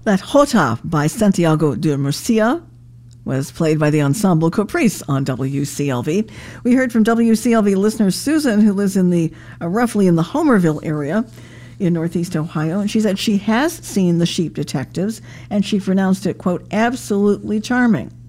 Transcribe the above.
That Jota by Santiago de Murcia was played by the Ensemble Caprice on WCLV. We heard from WCLV listener Susan, who lives in the roughly in the Homerville area in Northeast Ohio, and she said she has seen The Sheep Detectives, and she pronounced it, quote, absolutely charming.